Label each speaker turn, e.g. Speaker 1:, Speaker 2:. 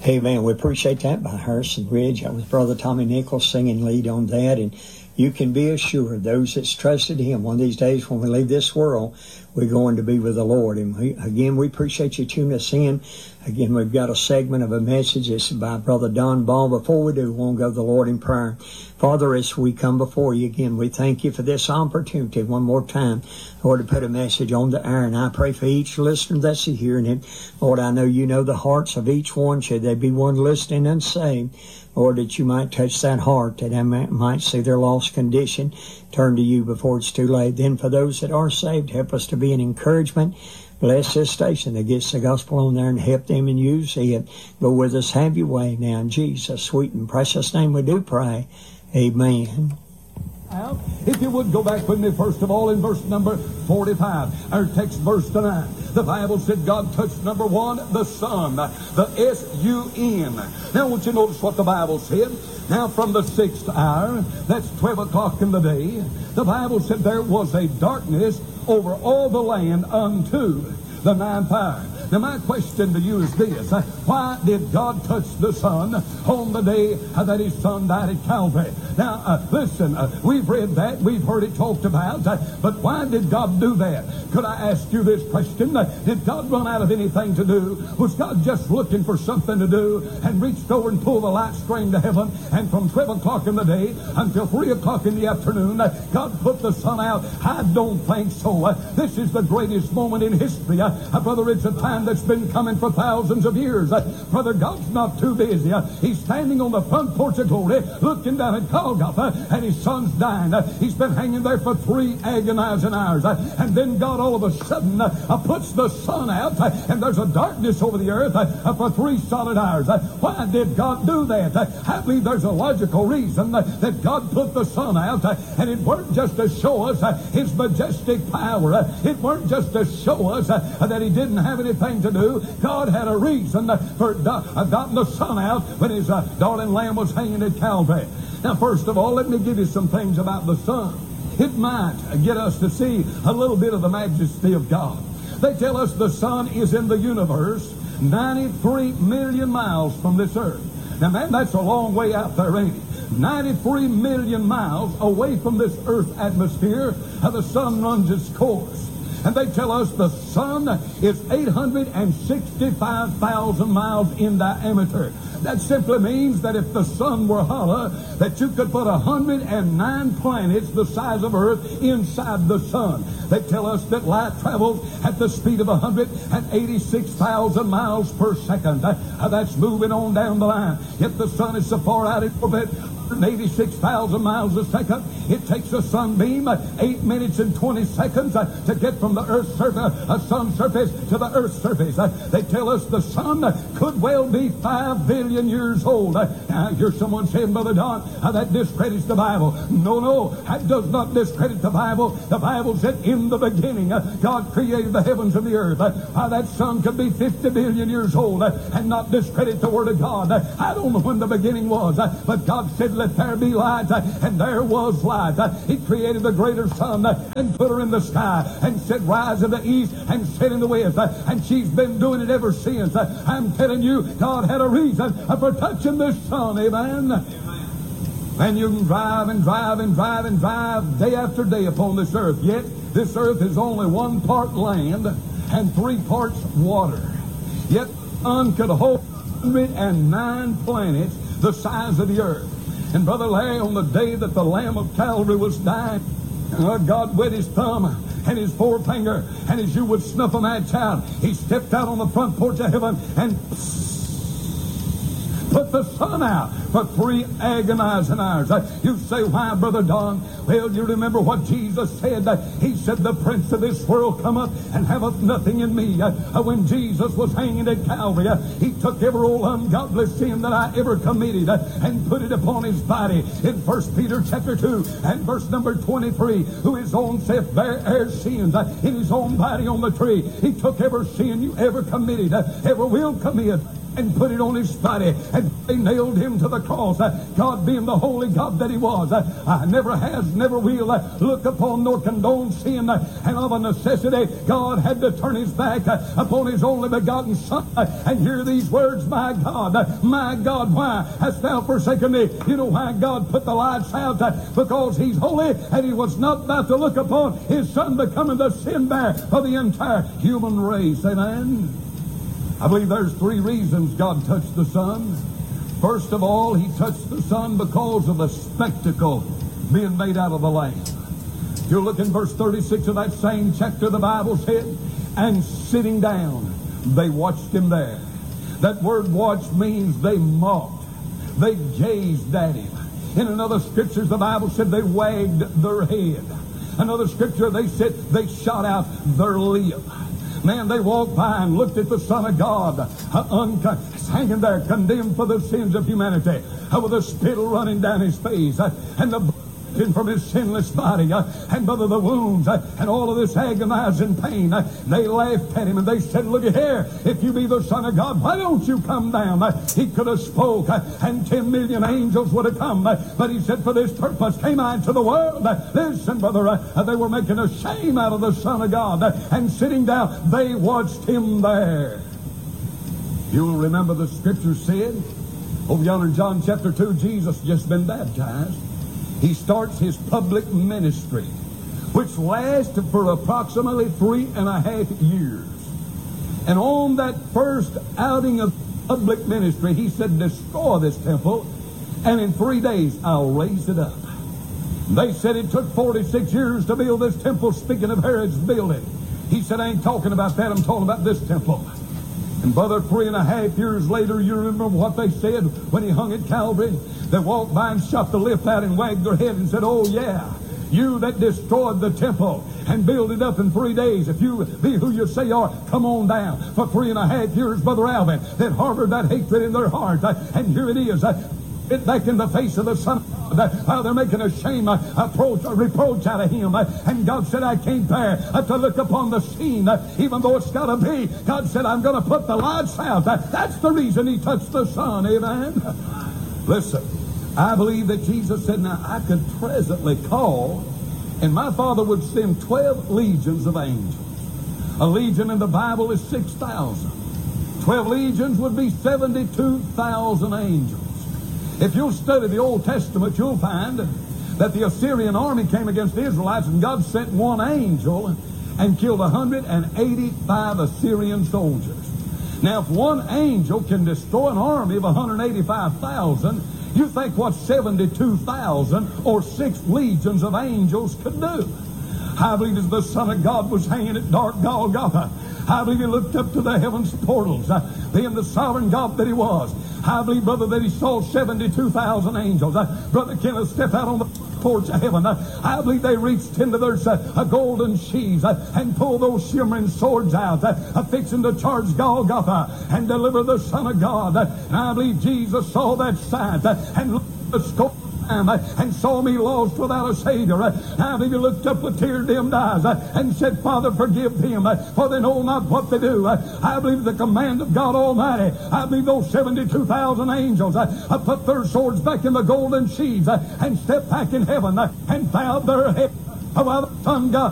Speaker 1: Amen. We appreciate that by Harrison Ridge. That was Brother Tommy Nichols singing lead on that. And you can be assured, those that's trusted Him, one of these days when we leave this world, we're going to be with the Lord. And we appreciate you tuning us in. Again, we've got a segment of a message. It's by Brother Don Ball. Before we do, we'll go to the Lord in prayer. Father, as we come before you again, we thank you for this opportunity one more time, Lord, to put a message on the air. And I pray for each listener that's hearing it. Lord, I know you know the hearts of each one. Should there be one listening unsaved, Lord, that you might touch that heart, that I might see their lost condition, turn to you before it's too late. Then for those that are saved, help us to be an encouragement. Bless this station that gets the gospel on there and help them and you see it. Go with us, have your way now. In Jesus' sweet and precious name we do pray. Amen.
Speaker 2: If you would go back with me first of all in verse number 45, our text verse tonight. The Bible said God touched number one, the sun, the S-U-N. Now I want you to notice what the Bible said. Now from the 6th hour, that's 12 o'clock in the day, the Bible said there was a darkness over all the land unto the 9th hour. Now my question to you is this: why did God touch the sun on the day that His Son died at Calvary? Now listen, we've read that, we've heard it talked about, but why did God do that? Could I ask you this question? Did God run out of anything to do? Was God just looking for something to do and reached over and pulled the light string to heaven, and from 12 o'clock in the day until 3 o'clock in the afternoon God put the sun out? I don't think so. This is the greatest moment in history. Brother, it's a time that's been coming for thousands of years. Brother, God's not too busy. He's standing on the front porch of glory looking down at Golgotha, and His Son's dying. He's been hanging there for 3 agonizing hours, and then God all of a sudden puts the sun out, and there's a darkness over the earth for 3 solid hours. Why did God do that? I believe there's a logical reason that God put the sun out, and it weren't just to show us His majestic power. It weren't just to show us that He didn't have anything to do. God had a reason for dotting the sun out when His darling lamb was hanging at Calvary. Now, first of all, let me give you some things about the sun. It might get us to see a little bit of the majesty of God. They tell us the sun is in the universe 93 million miles from this earth. Now, man, that's a long way out there, ain't it? 93 million miles away from this earth atmosphere, the sun runs its course. And they tell us the sun is 865,000 miles in diameter. That simply means that if the sun were hollow, that you could put 109 planets the size of Earth inside the sun. They tell us that light travels at the speed of 186,000 miles per second. That's moving on down the line. Yet the sun is so far out in orbit, 186,000 miles a second. It takes a sunbeam 8 minutes and 20 seconds to get from the Earth's surface, sun surface to the Earth's surface. They tell us the sun could well be 5 billion years old. Now, I hear someone saying, Brother Don, that discredits the Bible. No, that does not discredit the Bible. The Bible said, in the beginning, God created the heavens and the earth. That sun could be 50 billion years old and not discredit the Word of God. I don't know when the beginning was, but God said, let there be light, and there was light. He created the greater sun and put her in the sky and said, rise in the east and set in the west. And she's been doing it ever since. I'm telling you, God had a reason for touching this sun. Amen. And you can drive and drive and drive and drive day after day upon this earth. Yet this earth is only 1 part land and 3 parts water. Yet the sun could hold 109 planets the size of the earth. And Brother Larry, on the day that the Lamb of Calvary was dying, God wet His thumb and His forefinger, and as you would snuff a match out, He stepped out on the front porch of heaven and put the sun out for 3 agonizing hours. You say, why, Brother Don? Well, you remember what Jesus said. He said, the prince of this world cometh and haveth nothing in me. When Jesus was hanging at Calvary, He took every old ungodly sin that I ever committed and put it upon His body. In 1 Peter chapter 2 and verse number 23, who His own self bare our sins in His own body on the tree. He took every sin you ever committed, ever will commit, and put it on his body, and they nailed him to the cross. God being the holy God that he was, never has, never will look upon nor condone sin, and of a necessity God had to turn his back upon his only begotten Son, and hear these words, my God, why hast thou forsaken me? You know why God put the lights out? Because he's holy, and he was not about to look upon his Son becoming the sin bearer of the entire human race. Amen. I believe there's three reasons God touched the Son. First of all, he touched the Son because of the spectacle being made out of the Lamb. If you look in verse 36 of that same chapter, the Bible said, and sitting down, they watched him there. That word watch means they mocked. They gazed at him. In another scripture, the Bible said they wagged their head. Another scripture, they said they shot out their lip. Man, they walked by and looked at the Son of God, hanging there, condemned for the sins of humanity, with the spittle running down his face, and the from his sinless body, and brother, the wounds, and all of this agonizing pain. They laughed at him, and they said, look at here, if you be the Son of God, why don't you come down? He could have spoke, and 10 million angels would have come, but he said, for this purpose came I into the world. Listen, brother, they were making a shame out of the Son of God, and sitting down, they watched him there. You'll remember the scripture said, over yonder in John chapter 2, Jesus just been baptized. He starts his public ministry, which lasts for approximately 3.5 years. And on that first outing of public ministry, he said, destroy this temple, and in 3 days I'll raise it up. They said it took 46 years to build this temple, speaking of Herod's building. He said, I ain't talking about that, I'm talking about this temple. And brother, 3.5 years later, you remember what they said when he hung at Calvary? They walked by and shot the lift out and wagged their head and said, oh yeah, you that destroyed the temple and build it up in 3 days, if you be who you say you are, come on down. For 3.5 years, Brother Alvin, that harbored that hatred in their heart. And here it is, it back in the face of the Son of God. While they're making a shame, a reproach out of him. And God said, I can't bear to look upon the scene, even though it's got to be. God said, I'm going to put the lights out. That's the reason he touched the Son. Amen. Listen, I believe that Jesus said, now I could presently call, and my Father would send 12 legions of angels. A legion in the Bible is 6,000. 12 legions would be 72,000 angels. If you'll study the Old Testament, you'll find that the Assyrian army came against the Israelites, and God sent one angel and killed 185 Assyrian soldiers. Now, if one angel can destroy an army of 185,000, you think what 72,000 or 6 legions of angels could do. I believe as the Son of God was hanging at dark Golgotha, I believe he looked up to the heavens portals, being the sovereign God that he was. I believe, brother, that he saw 72,000 angels. Brother Kenneth stepped out on the porch of heaven. I believe they reached into their golden sheaths and pulled those shimmering swords out, fixing to charge Golgotha and deliver the Son of God. And I believe Jesus saw that sight and looked at the scope and saw me lost without a Savior. I believe he looked up with tear-dimmed eyes and said, Father, forgive them, for they know not what they do. I believe the command of God Almighty. I believe those 72,000 angels put their swords back in the golden sheaths and stepped back in heaven and bowed their heads while the Son God